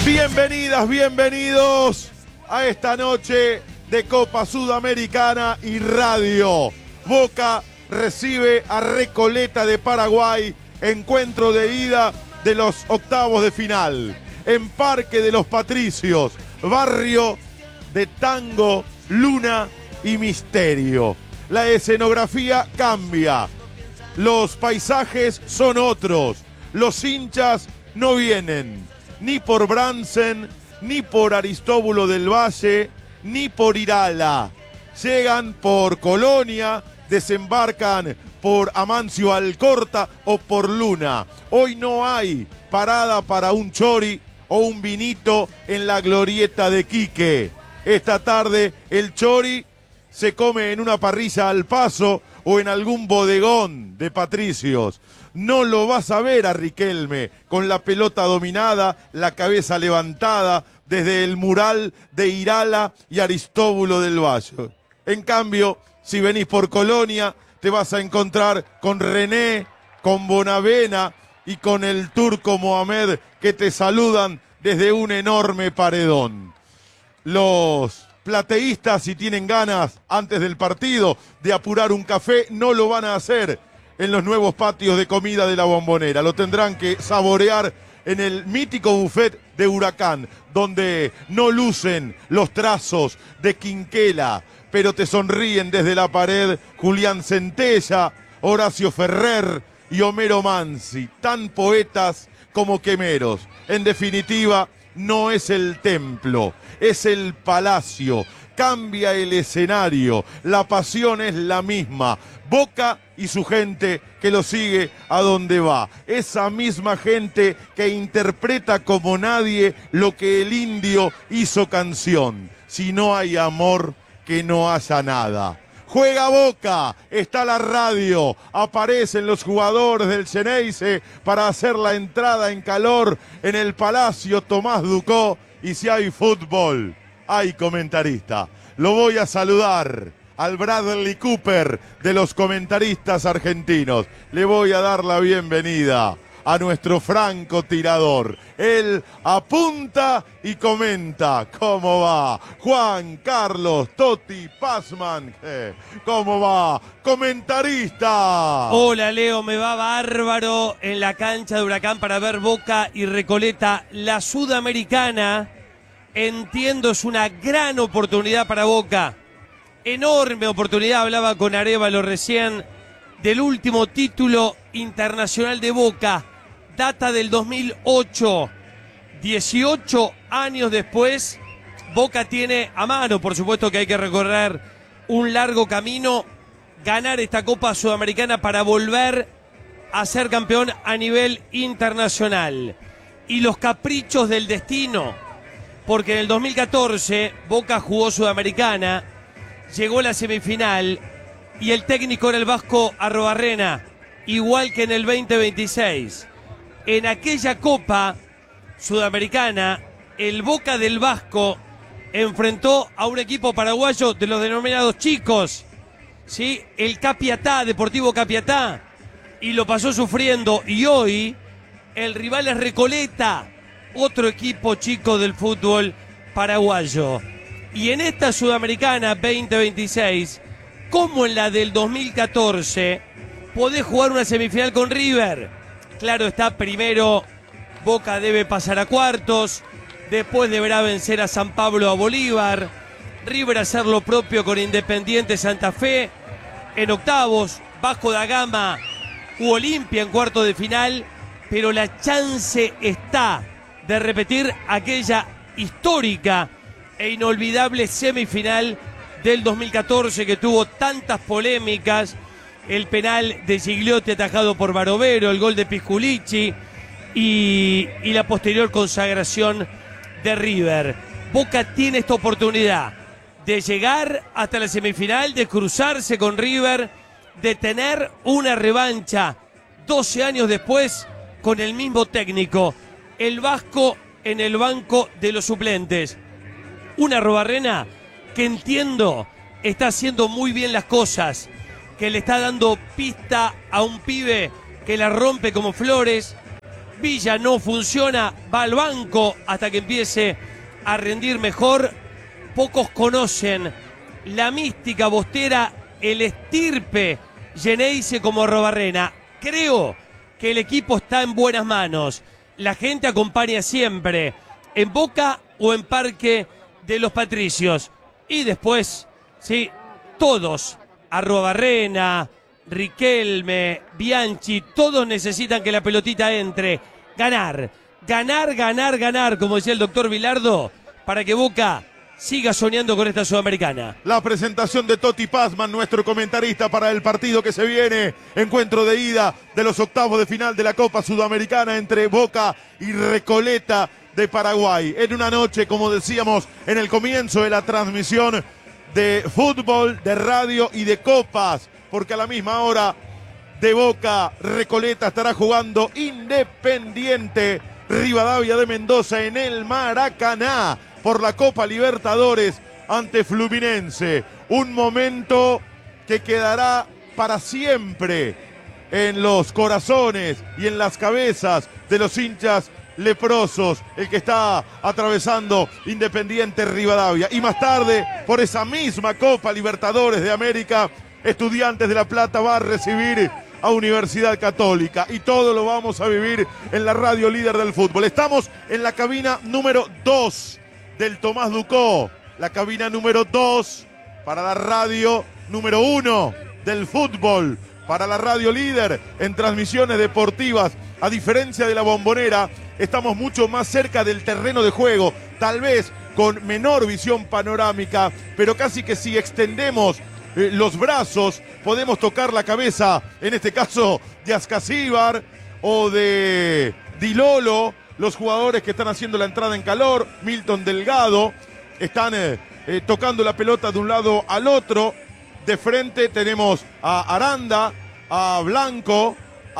Bienvenidas, bienvenidos a esta noche de Copa Sudamericana y Radio. Boca recibe a Recoleta de Paraguay, encuentro de ida de los octavos de final. En Parque de los Patricios, barrio de tango, luna y misterio. La escenografía cambia, los paisajes son otros, los hinchas no vienen ni por Bransen, ni por Aristóbulo del Valle, ni por Irala. Llegan por Colonia, desembarcan por Amancio Alcorta o por Luna. Hoy no hay parada para un chori o un vinito en la glorieta de Quique. Esta tarde el chori se come en una parrilla al paso o en algún bodegón de Patricios. No lo vas a ver a Riquelme con la pelota dominada, la cabeza levantada desde el mural de Irala y Aristóbulo del Valle. En cambio, si venís por Colonia, te vas a encontrar con René, con Bonavena y con el turco Mohamed que te saludan desde un enorme paredón. Los plateístas, si tienen ganas antes del partido de apurar un café, no lo van a hacer en los nuevos patios de comida de la Bombonera. Lo tendrán que saborear en el mítico buffet de Huracán, donde no lucen los trazos de Quinquela, pero te sonríen desde la pared Julián Centella, Horacio Ferrer y Homero Mansi, tan poetas como quemeros. En definitiva, no es el templo, es el palacio. Cambia el escenario, la pasión es la misma. Boca y su gente que lo sigue a donde va. Esa misma gente que interpreta como nadie lo que el indio hizo canción. Si no hay amor, que no haya nada. Juega Boca, está la radio, aparecen los jugadores del Xeneize para hacer la entrada en calor en el Palacio Tomás Ducó. Y si hay fútbol, hay comentarista. Lo voy a saludar al Bradley Cooper de los comentaristas argentinos. Le voy a dar la bienvenida a nuestro francotirador. Él apunta y comenta. ¿Cómo va? Juan Carlos Totti Pazman. ¿Cómo va? Comentarista. Hola Leo, me va bárbaro en la cancha de Huracán para ver Boca y Recoleta. La Sudamericana, entiendo, es una gran oportunidad para Boca. Enorme oportunidad, hablaba con Arévalo recién, del último título internacional de Boca. Data del 2008. 18 años después, Boca tiene a mano, por supuesto que hay que recorrer un largo camino, ganar esta Copa Sudamericana para volver a ser campeón a nivel internacional. Y los caprichos del destino, porque en el 2014 Boca jugó Sudamericana, llegó a la semifinal y el técnico era el Vasco Arrobarrena, igual que en el 2026. En aquella Copa Sudamericana, el Boca del Vasco enfrentó a un equipo paraguayo de los denominados chicos, ¿sí? El Capiatá, Deportivo Capiatá, y lo pasó sufriendo. Y hoy el rival es Recoleta, otro equipo chico del fútbol paraguayo. Y en esta Sudamericana 2026, como en la del 2014, podés jugar una semifinal con River. Claro está, primero Boca debe pasar a cuartos, después deberá vencer a San Pablo, a Bolívar, River hacer lo propio con Independiente Santa Fe, en octavos, Vasco da Gama u Olimpia en cuarto de final, pero la chance está de repetir aquella histórica e inolvidable semifinal del 2014 que tuvo tantas polémicas, el penal de Gigliotti atajado por Barovero, el gol de Pisculichi y la posterior consagración de River. Boca tiene esta oportunidad de llegar hasta la semifinal, de cruzarse con River, de tener una revancha 12 años después con el mismo técnico, el Vasco en el banco de los suplentes. Una Arrobarrena que entiendo está haciendo muy bien las cosas, que le está dando pista a un pibe que la rompe como flores, Villa no funciona, va al banco hasta que empiece a rendir mejor. Pocos conocen la mística bostera, el estirpe Geneise como Arrobarrena. Creo que el equipo está en buenas manos. La gente acompaña siempre, en Boca o en Parque de los Patricios. Y después, sí, todos, Arrobarrena, Riquelme, Bianchi, todos necesitan que la pelotita entre. Ganar, ganar, ganar, ganar, como decía el doctor Vilardo, para que Boca siga soñando con esta Sudamericana. La presentación de Toti Pazman, nuestro comentarista para el partido que se viene. Encuentro de ida de los octavos de final de la Copa Sudamericana entre Boca y Recoleta de Paraguay. En una noche, como decíamos en el comienzo de la transmisión, de fútbol, de radio y de copas, porque a la misma hora de Boca, Recoleta estará jugando Independiente Rivadavia de Mendoza en el Maracaná por la Copa Libertadores ante Fluminense. Un momento que quedará para siempre en los corazones y en las cabezas de los hinchas leprosos, el que está atravesando Independiente Rivadavia. Y más tarde, por esa misma Copa Libertadores de América, Estudiantes de La Plata va a recibir a Universidad Católica. Y todo lo vamos a vivir en la radio líder del fútbol. Estamos en la cabina número 2 del Tomás Ducó, la cabina número 2 para la radio número 1 del fútbol, para la radio líder en transmisiones deportivas. A diferencia de la Bombonera, estamos mucho más cerca del terreno de juego, tal vez con menor visión panorámica, pero casi que si extendemos los brazos, podemos tocar la cabeza, en este caso de Ascasíbar o de Di Lolo, los jugadores que están haciendo la entrada en calor. Milton Delgado, están tocando la pelota de un lado al otro. De frente tenemos a Aranda, a Blanco,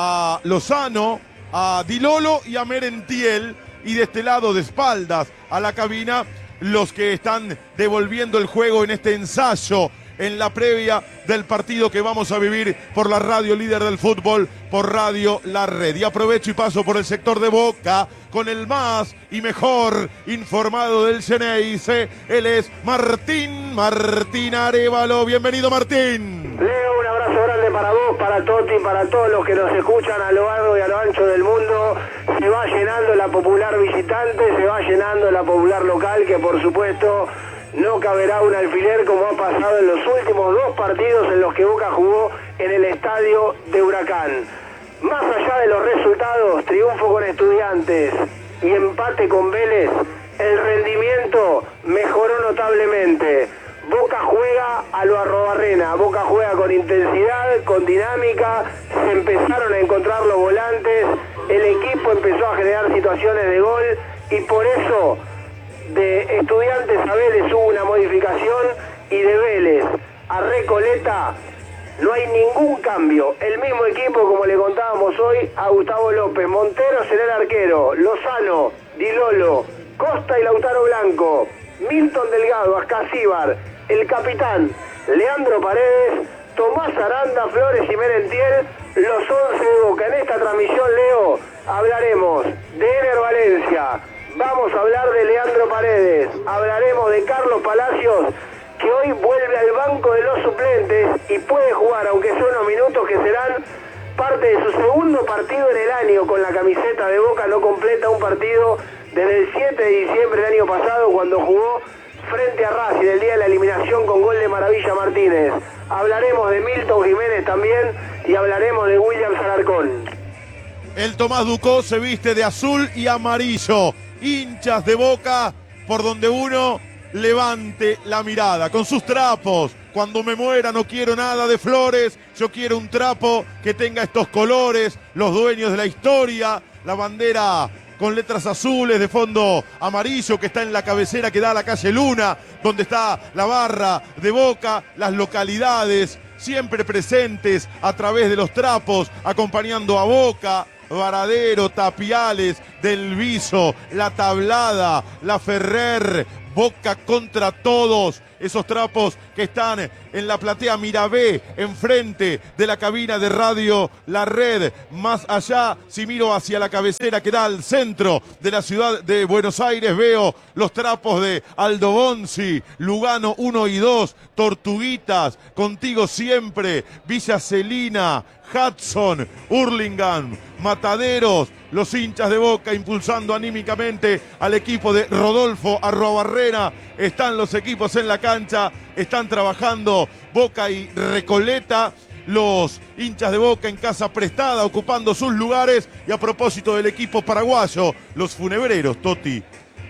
a Lozano, a Di Lolo y a Merentiel. Y de este lado, de espaldas a la cabina, los que están devolviendo el juego en este ensayo, en la previa del partido que vamos a vivir por la radio líder del fútbol, por Radio La Red. Y aprovecho y paso por el sector de Boca con el más y mejor informado del Geneise. Él es Martín Arévalo. Bienvenido, Martín. Leo, un abrazo grande para vos, para Toti, para todos los que nos escuchan a lo largo y a lo ancho del mundo. Se va llenando la popular visitante, se va llenando la popular local, que por supuesto no caberá un alfiler, como ha pasado en los últimos 2 partidos en los que Boca jugó en el estadio de Huracán. Más allá de los resultados, triunfo con Estudiantes y empate con Vélez, el rendimiento mejoró notablemente. Boca juega a lo Arrobarrena, Boca juega con intensidad, con dinámica, se empezaron a encontrar los volantes, el equipo empezó a generar situaciones de gol y por eso de Estudiantes a Vélez hubo una modificación y de Vélez a Recoleta no hay ningún cambio. El mismo equipo, como le contábamos hoy, a Gustavo López. Montero será el arquero, Lozano, Di Lolo, Costa y Lautaro Blanco, Milton Delgado, Ascasíbar, el capitán Leandro Paredes, Tomás Aranda, Flores y Merentiel, los 11 de Boca. En esta transmisión, Leo, hablaremos de Ener Valencia, vamos a hablar de Leandro Paredes, hablaremos de Carlos Palacios, que hoy vuelve al banco de los suplentes y puede jugar, aunque sea unos minutos, que serán parte de su segundo partido en el año con la camiseta de Boca. No completa un partido desde el 7 de diciembre del año pasado, cuando jugó frente a Racing el día de la eliminación con gol de Maravilla Martínez. Hablaremos de Milton Jiménez también y hablaremos de William Alarcón. El Tomás Ducó se viste de azul y amarillo. Hinchas de Boca por donde uno levante la mirada, con sus trapos. Cuando me muera no quiero nada de flores, yo quiero un trapo que tenga estos colores, los dueños de la historia, la bandera con letras azules de fondo amarillo que está en la cabecera que da a la calle Luna, donde está la barra de Boca, las localidades siempre presentes a través de los trapos, acompañando a Boca, Varadero, Tapiales, del Viso, La Tablada, La Ferrer, Boca contra todos. Esos trapos que están en la platea Mirabé, enfrente de la cabina de radio La Red. Más allá, si miro hacia la cabecera que da al centro de la ciudad de Buenos Aires, veo los trapos de Aldo Bonzi, Lugano 1 y 2, Tortuguitas, Contigo Siempre, Villa Celina, Hudson, Hurlingham, Mataderos, los hinchas de Boca impulsando anímicamente al equipo de Rodolfo Arruabarrena. Están los equipos en la cancha, están trabajando Boca y Recoleta. Los hinchas de Boca en casa prestada, ocupando sus lugares. Y a propósito del equipo paraguayo, los funebreros, Toti,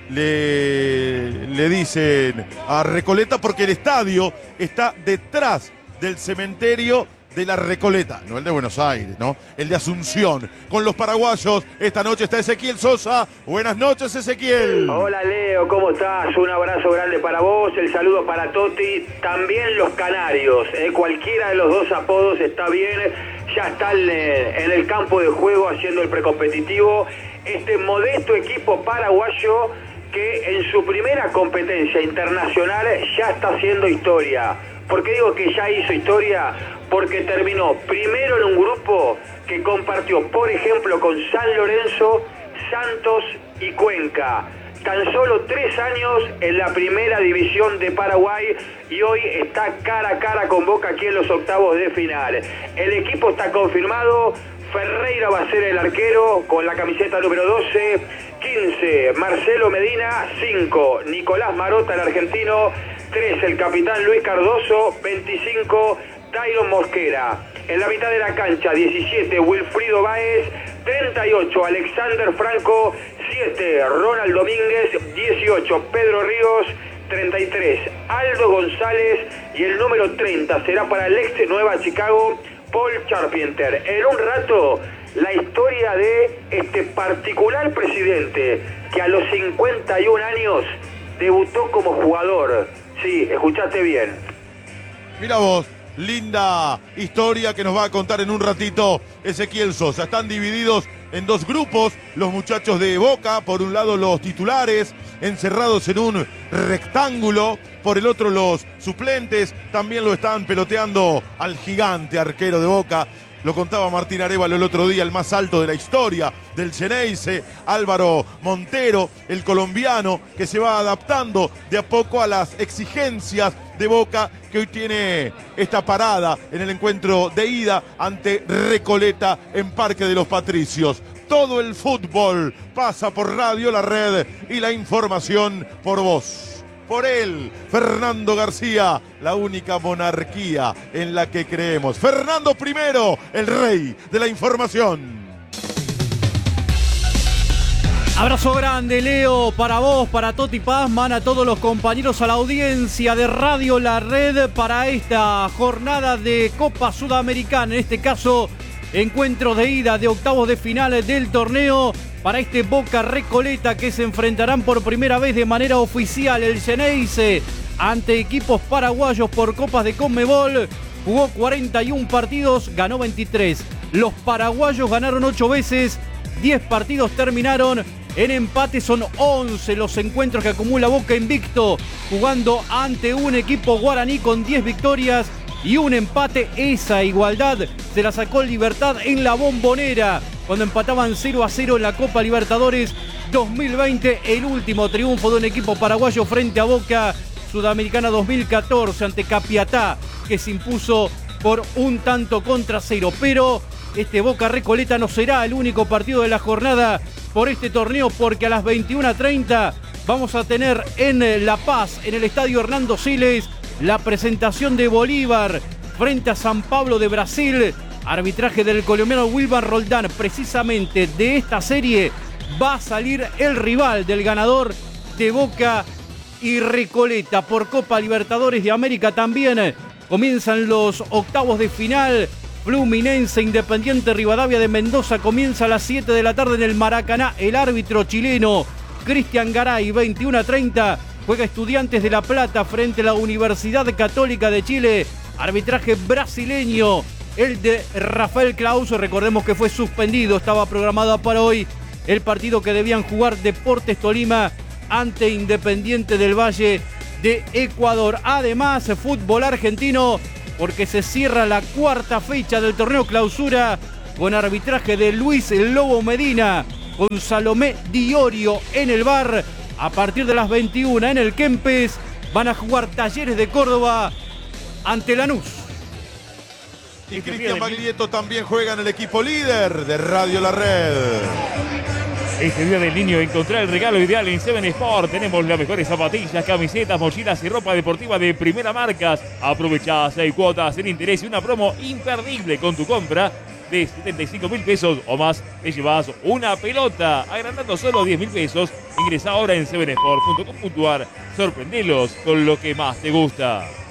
le dicen a Recoleta porque el estadio está detrás del cementerio de la Recoleta, no el de Buenos Aires, ¿no? El de Asunción. Con los paraguayos, esta noche está Ezequiel Sosa. Buenas noches, Ezequiel. Hola, Leo, ¿cómo estás? Un abrazo grande para vos, el saludo para Toti, también los canarios, cualquiera de los dos apodos está bien, ya está en el campo de juego haciendo el precompetitivo, este modesto equipo paraguayo que en su primera competencia internacional ya está haciendo historia. ¿Por qué digo que ya hizo historia? Porque terminó primero en un grupo que compartió, por ejemplo, con San Lorenzo, Santos y Cuenca. Tan solo 3 años en la primera división de Paraguay y hoy está cara a cara con Boca aquí en los octavos de final. El equipo está confirmado. Ferreira va a ser el arquero con la camiseta número 12, 15 Marcelo Medina, 5 Nicolás Marota, el argentino, 3 el capitán Luis Cardoso, 25 Tyron Mosquera. En la mitad de la cancha, 17 Wilfrido Báez, 38 Alexander Franco, 7 Ronald Domínguez, 18 Pedro Ríos, 33 Aldo González y el número 30 será para el ex Nueva Chicago, Paul Charpentier. En un rato, la historia de este particular presidente que a los 51 años debutó como jugador. Sí, escuchaste bien. Mira vos, linda historia que nos va a contar en un ratito Ezequiel Sosa. Están divididos en 2 grupos los muchachos de Boca, por un lado los titulares encerrados en un rectángulo, por el otro los suplentes, también lo están peloteando al gigante arquero de Boca. Lo contaba Martín Arévalo el otro día, el más alto de la historia del Xeneize, Álvaro Montero, el colombiano, que se va adaptando de a poco a las exigencias de Boca, que hoy tiene esta parada en el encuentro de ida ante Recoleta en Parque de los Patricios. Todo el fútbol pasa por Radio La Red y la información por vos. Por él, Fernando García, la única monarquía en la que creemos. Fernando I, el rey de la información. Abrazo grande, Leo, para vos, para Toti Pazman, a todos los compañeros, a la audiencia de Radio La Red para esta jornada de Copa Sudamericana, en este caso encuentros de ida de octavos de final del torneo para este Boca Recoleta, que se enfrentarán por primera vez de manera oficial el Xeneize ante equipos paraguayos por Copas de Conmebol. Jugó 41 partidos, ganó 23. Los paraguayos ganaron 8 veces, 10 partidos terminaron en empate. Son 11 los encuentros que acumula Boca invicto, jugando ante un equipo guaraní con 10 victorias y un empate. Esa igualdad se la sacó Libertad en la Bombonera, cuando empataban 0-0 en la Copa Libertadores 2020. El último triunfo de un equipo paraguayo frente a Boca, Sudamericana 2014 ante Capiatá, que se impuso por 1-0. Pero este Boca Recoleta no será el único partido de la jornada por este torneo, porque a las 21:30 vamos a tener en La Paz, en el estadio Hernando Siles, la presentación de Bolívar frente a San Pablo de Brasil. Arbitraje del colombiano Wilmar Roldán. Precisamente de esta serie va a salir el rival del ganador de Boca y Recoleta. Por Copa Libertadores de América también comienzan los octavos de final. Fluminense Independiente Rivadavia de Mendoza comienza a las 7 de la tarde en el Maracaná. El árbitro chileno Cristian Garay. 21:30 juega Estudiantes de La Plata frente a la Universidad Católica de Chile. Arbitraje brasileño, el de Rafael Clauso. Recordemos que fue suspendido, estaba programada para hoy el partido que debían jugar Deportes Tolima ante Independiente del Valle de Ecuador. Además, fútbol argentino, porque se cierra la cuarta fecha del torneo clausura con arbitraje de Luis El Lobo Medina, con Salomé Diorio en el VAR. A partir de las 21 en el Kempes van a jugar Talleres de Córdoba ante Lanús. Y Cristian Baglietto también juega en el equipo líder de Radio La Red. Este día del niño, encontrar el regalo ideal en Seven Sport. Tenemos las mejores zapatillas, camisetas, mochilas y ropa deportiva de primera marca. Aprovecha 6 cuotas en interés y una promo imperdible con tu compra de 75.000 pesos o más. Te llevas una pelota agrandando solo 10.000 pesos. Ingresa ahora en sevensport.com.ar. Sorprendelos con lo que más te gusta.